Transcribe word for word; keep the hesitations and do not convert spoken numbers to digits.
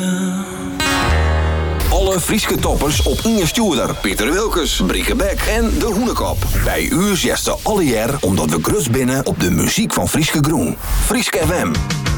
Alle Frieske toppers op Inge Stuurder, Pieter Wilkes, Brieke Beck en De Hoenekop. Bij u ziesten alle jaar omdat we grutst binnen op de muziek van Frieske Groen. Frieske F M.